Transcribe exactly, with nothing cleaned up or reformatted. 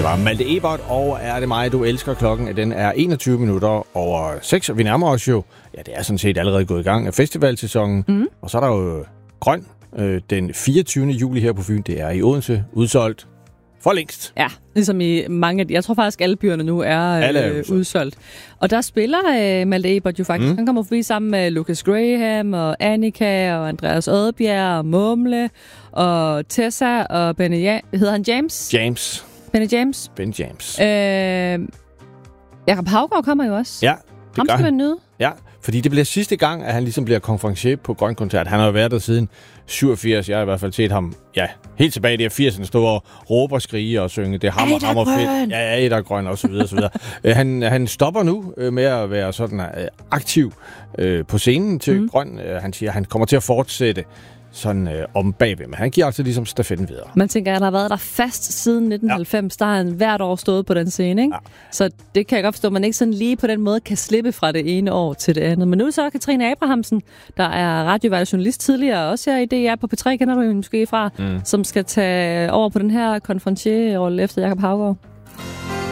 var Malte Ebert, og Er det mig, du elsker? Klokken, den er enogtyve minutter over seks, og vi nærmer os jo, ja, det er sådan set allerede gået i gang af festivalsæsonen, mm. og så er der jo Grøn øh, den fireogtyvende juli her på Fyn. Det er i Odense, udsolgt for længst. Ja, ligesom i mange af de, jeg tror faktisk alle byerne nu er, alle er øh, udsolgt. udsolgt. Og der spiller øh, Malte Ebert jo faktisk. Mm. Han kommer forbi sammen med Lucas Graham og Annika og Andreas Odbjerg og Mumle og Tessa og Benny ja- hedder han James? James. Benny James. Benny James. Øh, Jakob Haugaard kommer jo også. Ja, det Ham gør skal han. man nyde. Ja, fordi det bliver sidste gang, at han ligesom bliver konferencier på Grøn Koncert. Han har jo været der siden syvogfirs. Jeg har i hvert fald set ham, ja, helt tilbage i de her firserne, stå og råbe og skrige og synge. Det hammer, hammer fedt. Ja, ja, der er grøn og så videre, og så videre. uh, han, han stopper nu uh, med at være sådan uh, aktiv uh, på scenen til mm. Grøn. Uh, han siger, at han kommer til at fortsætte sådan øh, om bagved, men han giver altså ligesom stafetten videre. Man tænker, at han har været der fast siden nitten halvfems. Ja. Der har han hvert år stået på den scene, ikke? Ja. Så det kan jeg godt forstå, at man ikke sådan lige på den måde kan slippe fra det ene år til det andet. Men nu er så Katrine Abrahamsen, der er radiovært journalist tidligere, også her i D R på P tre, kender du hende måske fra, mm. som skal tage over på den her konferencier-rolle efter Jakob Haugaard.